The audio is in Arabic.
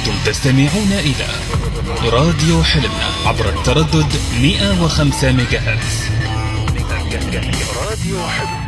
أنتم تستمعون إلى راديو حلم عبر التردد 105 ميجاهرتز. راديو حلم.